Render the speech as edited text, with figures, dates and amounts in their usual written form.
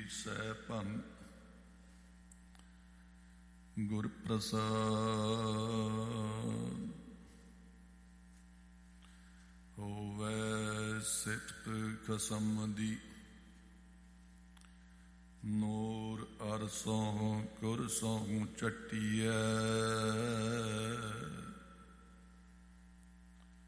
ਸੈਭੰ ਗੁਰ ਪ੍ਰਸਾਦ। ਹੋਵੈ ਸਿਫਤ ਖਸਮ ਦੀ ਨੂਰ ਅਰਸੋਂ ਕੁਰਸੋਂ ਚੱਟੀਐ।